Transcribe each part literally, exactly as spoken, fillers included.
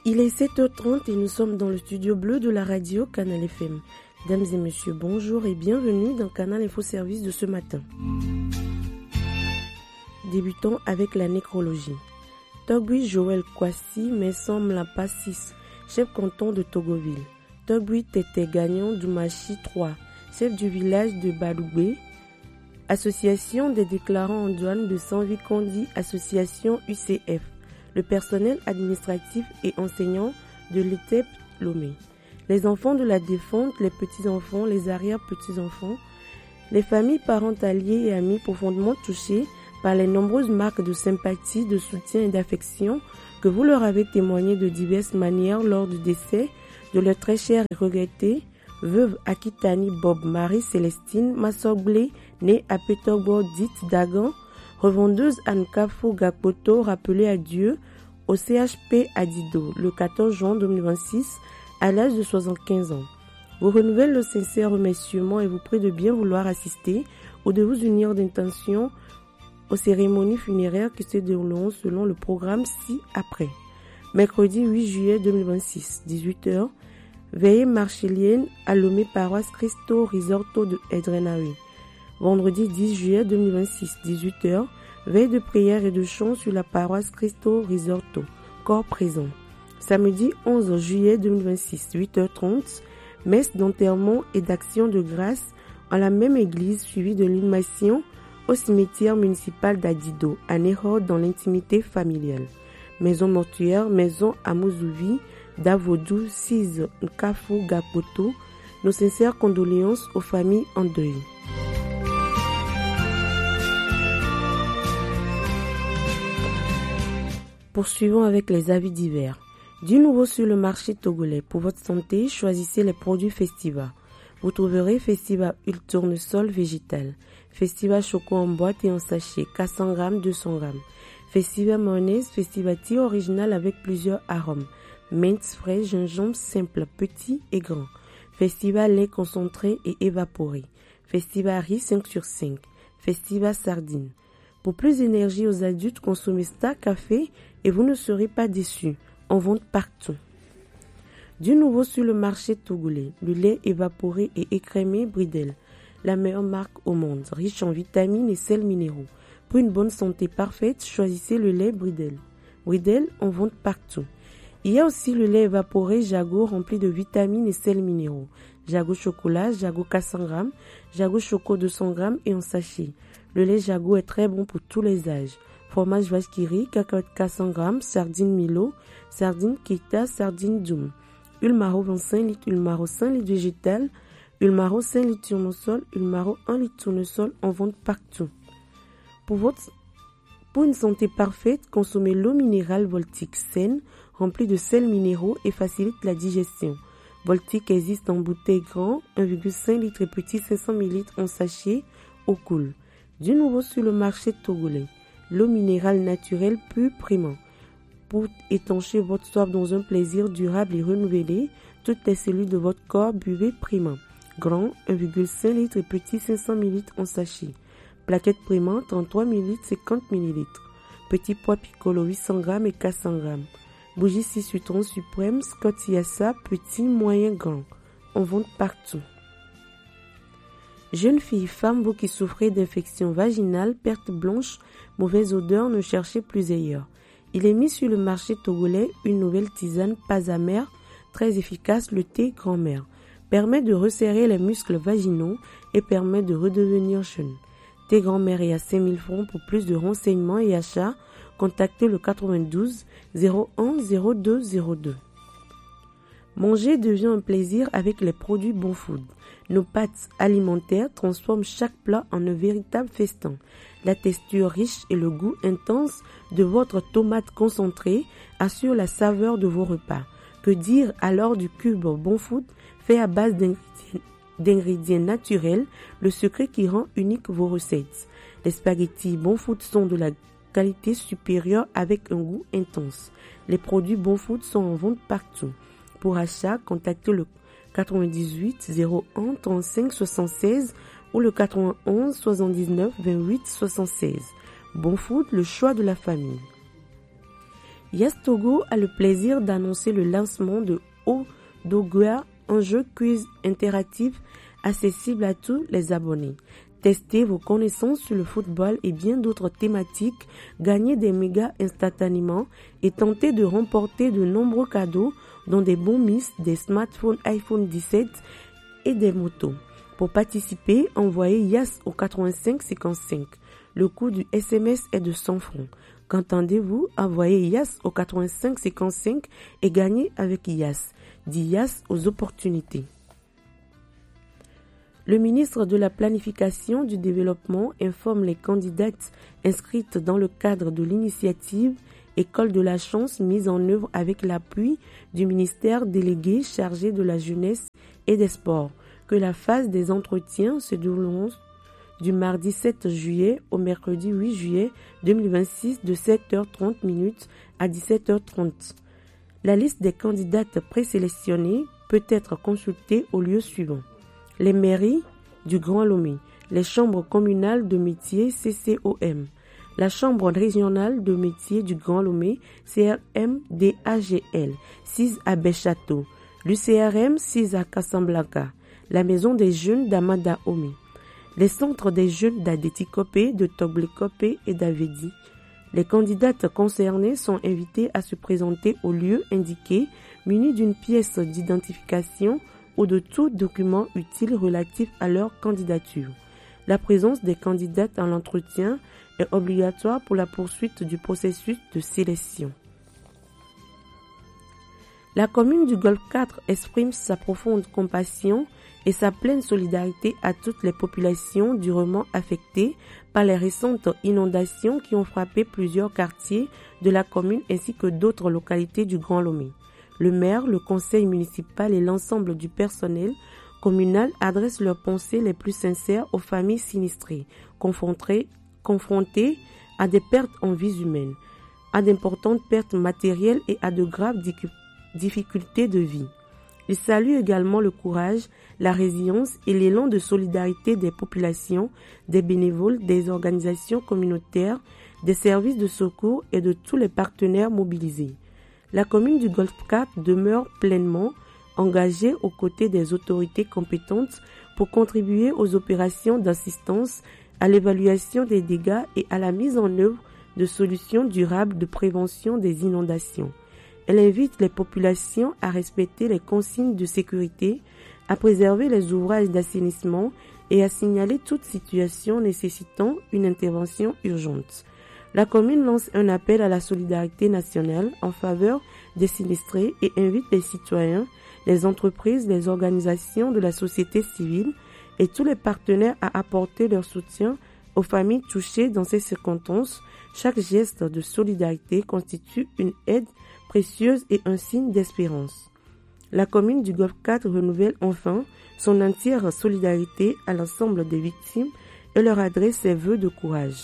Il est sept heures trente et nous sommes dans le studio bleu de la radio Canal F M. Mesdames et messieurs, bonjour et bienvenue dans Canal Info Service de ce matin. Débutons avec la nécrologie. Togui Joël Kwasi, Messom Lapassis, chef canton de Togoville. Togui Tété Gagnon Doumachi trois, chef du village de Badoubé. Association des déclarants en douane de Sanvikondi, association U C F. Le personnel administratif et enseignant de l'E T E P Lomé. Les enfants de la défunte, les petits-enfants, les arrière-petits-enfants, les familles parentaliers et amis profondément touchés par les nombreuses marques de sympathie, de soutien et d'affection que vous leur avez témoigné de diverses manières lors du décès de leur très chère et regrettée veuve Akitani Bob Marie-Célestine Massoblé, née à Pétogbo, dite Dagan, revendeuse Ankafo Gakpoto, rappelée à Dieu au C H P Adido le quatorze juin deux mille vingt-six à l'âge de soixante-quinze ans. Vous renouvelle le sincère remerciement et vous prie de bien vouloir assister ou de vous unir d'intention aux cérémonies funéraires qui se dérouleront selon le programme ci-après. Mercredi huit juillet deux mille vingt-six, dix-huit heures, veillée marchélienne à Lomé paroisse Cristo Risorto de Edrenaoui. Vendredi dix juillet deux mille vingt-six, dix-huit heures, veille de prière et de chant sur la paroisse Cristo Risorto, corps présent. Samedi onze juillet deux mille vingt-six, huit heures trente, messe d'enterrement et d'action de grâce en la même église suivie de l'inhumation au cimetière municipal d'Adido, à Nehor dans l'intimité familiale. Maison mortuaire, maison à Mozouvi, Davodou, Sise, Nkafou, Gapoto, nos sincères condoléances aux familles en deuil. Poursuivons avec les avis divers. Du nouveau sur le marché togolais. Pour votre santé, choisissez les produits Festiva. Vous trouverez Festiva Huile Tournesol végétal, Festiva Choco en boîte et en sachet, quatre cents grammes, deux cents grammes. Festiva mayonnaise, Festiva thé original avec plusieurs arômes. Menthe frais, gingembre simple, petit et grand. Festiva lait concentré et évaporé. Festiva riz cinq sur cinq. Festiva sardine. Pour plus d'énergie aux adultes, consommez Star Café et vous ne serez pas déçus. En vente partout. Du nouveau sur le marché togolais, le lait évaporé et écrémé Bridel, la meilleure marque au monde, riche en vitamines et sels minéraux. Pour une bonne santé parfaite, choisissez le lait Bridel. Bridel en vente partout. Il y a aussi le lait évaporé Jago rempli de vitamines et sels minéraux. Jago chocolat, Jago quatre cents grammes, Jago choco deux cents grammes et en sachet. Le lait Jago est très bon pour tous les âges. Fromage vache qui rit, cacahuètes quatre cents grammes, sardines Milo, sardines Kita, sardines Doum. Ulmaro vingt-cinq litres, Ulmaro cinq litres végétal, Ulmaro cinq litres tournesol, Ulmaro un litre tournesol en vente partout. Pour, votre, pour une santé parfaite, consommez l'eau minérale Voltic saine, remplie de sels minéraux et facilite la digestion. Voltic existe en bouteille grand, un virgule cinq litres et petit cinq cents millilitres en sachet, eau cool. Du nouveau sur le marché togolais. L'eau minérale naturelle pure Prima. Pour étancher votre soif dans un plaisir durable et renouvelé, toutes les cellules de votre corps, buvez Prima. Grand, un virgule cinq litres et petit cinq cents millilitres en sachet. Plaquette Prima, trente-trois millilitres, cinquante millilitres. Petit pois Piccolo, huit cents grammes et quatre cents grammes. Bougie six Citron Suprême, Scott Yassa, petit, moyen, grand. En vente partout. Jeunes filles, femmes, vous qui souffrez d'infections vaginales, perte blanche, mauvaise odeur, ne cherchez plus ailleurs. Il est mis sur le marché togolais une nouvelle tisane pas amère, très efficace, le thé grand-mère. Permet de resserrer les muscles vaginaux et permet de redevenir jeune. Thé grand-mère est à cinq mille francs. Pour plus de renseignements et achats, contactez le quatre-vingt-douze zéro un zéro deux zéro deux. Manger devient un plaisir avec les produits Bon Food. Nos pâtes alimentaires transforment chaque plat en un véritable festin. La texture riche et le goût intense de votre tomate concentrée assurent la saveur de vos repas. Que dire alors du cube Bon Food fait à base d'ingrédients, d'ingrédients naturels, le secret qui rend unique vos recettes. Les spaghettis Bon Food sont de la qualité supérieure avec un goût intense. Les produits Bon Food sont en vente partout. Pour achat, contactez le quatre-vingt-dix-huit zéro un trente-cinq soixante-seize ou le quatre-vingt-onze soixante-dix-neuf vingt-huit soixante-seize. Bon Food, le choix de la famille. Yes Togo a le plaisir d'annoncer le lancement de Odogua, un jeu quiz interactif accessible à tous les abonnés. Testez vos connaissances sur le football et bien d'autres thématiques, gagnez des mégas instantanément et tentez de remporter de nombreux cadeaux dont des bons miss, des smartphones iPhone dix-sept et des motos. Pour participer, envoyez Yas au quatre-vingt-cinq cinquante-cinq. Le coût du S M S est de cent francs. Qu'entendez-vous? Envoyez Yas au quatre-vingt-cinq cinquante-cinq et gagnez avec Yas. Dis Yas aux opportunités. Le ministre de la Planification du Développement informe les candidates inscrites dans le cadre de l'initiative École de la chance mise en œuvre avec l'appui du ministère délégué chargé de la jeunesse et des sports que la phase des entretiens se déroule du mardi sept juillet au mercredi huit juillet deux mille vingt-six de sept heures trente à dix-sept heures trente. La liste des candidates présélectionnées peut être consultée au lieu suivant: les mairies du Grand Lomé, les chambres communales de métiers C C O M, la chambre régionale de métiers du Grand Lomé C R M D A G L, six à Béchâteau, l'U C R M six à Casablanca, la maison des jeunes d'Amada Omi, les centres des jeunes d'Adétikopé, de Toglékopé et d'Avedi. Les candidates concernées sont invitées à se présenter au lieu indiqué, munies d'une pièce d'identification ou de tout document utile relatif à leur candidature. La présence des candidates à l'entretien est obligatoire pour la poursuite du processus de sélection. La commune du Golfe quatre exprime sa profonde compassion et sa pleine solidarité à toutes les populations durement affectées par les récentes inondations qui ont frappé plusieurs quartiers de la commune ainsi que d'autres localités du Grand Lomé. Le maire, le conseil municipal et l'ensemble du personnel communal adressent leurs pensées les plus sincères aux familles sinistrées, confrontées, confrontées à des pertes en vies humaines, à d'importantes pertes matérielles et à de graves difficultés de vie. Il salue également le courage, la résilience et l'élan de solidarité des populations, des bénévoles, des organisations communautaires, des services de secours et de tous les partenaires mobilisés. La commune du Golfe quatre demeure pleinement engagée aux côtés des autorités compétentes pour contribuer aux opérations d'assistance, à l'évaluation des dégâts et à la mise en œuvre de solutions durables de prévention des inondations. Elle invite les populations à respecter les consignes de sécurité, à préserver les ouvrages d'assainissement et à signaler toute situation nécessitant une intervention urgente. La commune lance un appel à la solidarité nationale en faveur des sinistrés et invite les citoyens, les entreprises, les organisations de la société civile et tous les partenaires à apporter leur soutien aux familles touchées dans ces circonstances. Chaque geste de solidarité constitue une aide précieuse et un signe d'espérance. La commune du Golfe quatre renouvelle enfin son entière solidarité à l'ensemble des victimes et leur adresse ses vœux de courage.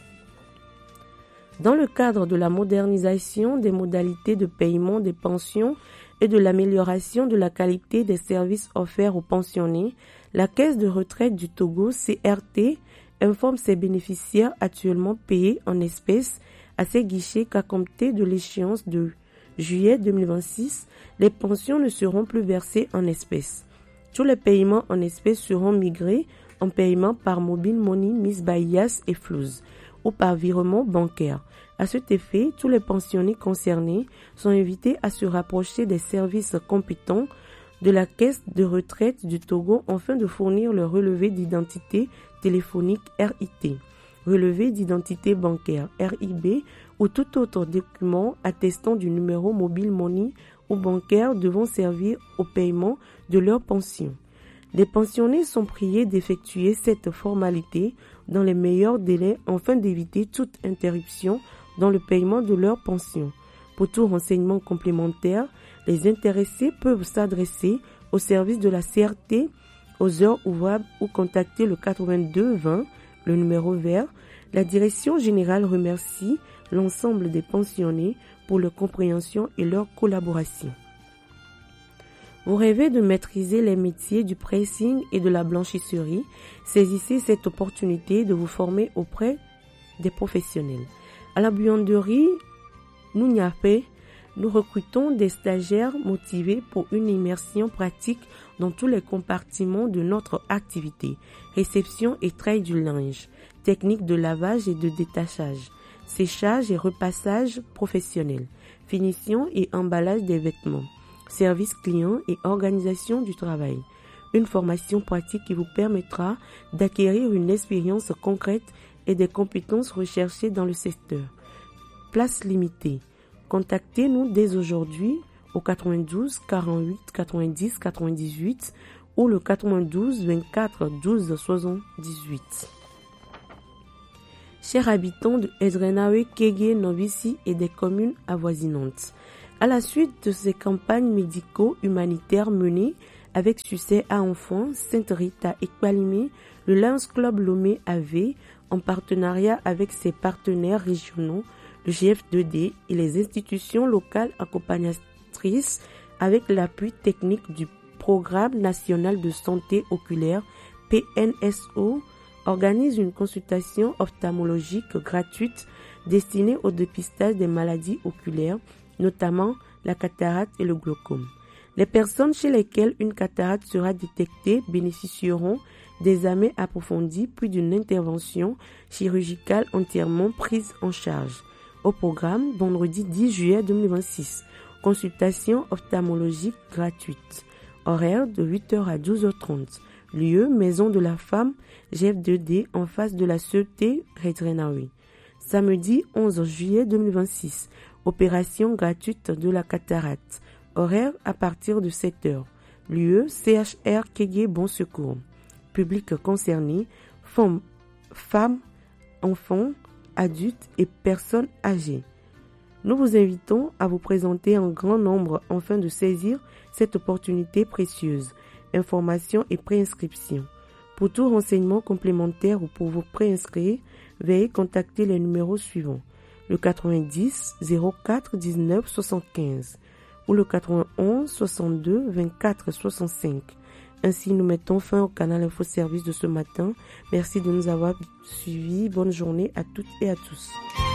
Dans le cadre de la modernisation des modalités de paiement des pensions et de l'amélioration de la qualité des services offerts aux pensionnés, la Caisse de retraite du Togo, C R T, informe ses bénéficiaires actuellement payés en espèces à ses guichets qu'à compter de l'échéance de juillet deux mille vingt-six, les pensions ne seront plus versées en espèces. Tous les paiements en espèces seront migrés en paiement par mobile money, Miss Bayas et Flouz, ou par virement bancaire. À cet effet, tous les pensionnés concernés sont invités à se rapprocher des services compétents de la Caisse de retraite du Togo afin de fournir leur relevé d'identité téléphonique R I T, relevé d'identité bancaire R I B ou tout autre document attestant du numéro mobile money ou bancaire devant servir au paiement de leur pension. Les pensionnés sont priés d'effectuer cette formalité dans les meilleurs délais afin d'éviter toute interruption dans le paiement de leur pension. Pour tout renseignement complémentaire, les intéressés peuvent s'adresser au service de la C R T aux heures ouvrables ou contacter le quatre-vingt-deux vingt, le numéro vert. La direction générale remercie l'ensemble des pensionnés pour leur compréhension et leur collaboration. Vous rêvez de maîtriser les métiers du pressing et de la blanchisserie? Saisissez cette opportunité de vous former auprès des professionnels. À la buanderie nous n'y a fait. Nous recrutons des stagiaires motivés pour une immersion pratique dans tous les compartiments de notre activité. Réception et treil du linge, technique de lavage et de détachage, séchage et repassage professionnel, finition et emballage des vêtements, service client et organisation du travail. Une formation pratique qui vous permettra d'acquérir une expérience concrète et des compétences recherchées dans le secteur. Place limitée. Contactez-nous dès aujourd'hui au quatre-vingt-douze quarante-huit quatre-vingt-dix quatre-vingt-dix-huit ou le quatre-vingt-douze vingt-quatre douze soixante-dix-huit. Chers habitants de Edrenawe, Kégué, Novici et des communes avoisinantes, à la suite de ces campagnes médico-humanitaires menées avec succès à Enfants, Sainte-Rita et Kpalimé, le Lions Club Lomé avait, en partenariat avec ses partenaires régionaux, le G F deux D et les institutions locales accompagnatrices avec l'appui technique du Programme national de santé oculaire P N S O, organise une consultation ophtalmologique gratuite destinée au dépistage des maladies oculaires, notamment la cataracte et le glaucome. Les personnes chez lesquelles une cataracte sera détectée bénéficieront d'examens approfondis puis d'une intervention chirurgicale entièrement prise en charge. Au programme, vendredi dix juillet deux mille vingt-six, consultation ophtalmologique gratuite. Horaire de huit heures à douze heures trente. Lieu, Maison de la Femme, G F deux D, en face de la Sûreté Redrenawe. Samedi onze juillet deux mille vingt-six, opération gratuite de la cataracte. Horaire à partir de sept heures. Lieu, C H R Kégué Bon Secours. Public concerné, femmes, femmes, enfants, adultes et personnes âgées. Nous vous invitons à vous présenter en grand nombre afin de saisir cette opportunité précieuse. Informations et préinscription. Pour tout renseignement complémentaire ou pour vous préinscrire, veuillez contacter les numéros suivants. Le quatre-vingt-dix zéro quatre dix-neuf soixante-quinze ou le quatre-vingt-onze soixante-deux vingt-quatre soixante-cinq. Ainsi, nous mettons fin au canal Info Service de ce matin. Merci de nous avoir suivis. Bonne journée à toutes et à tous.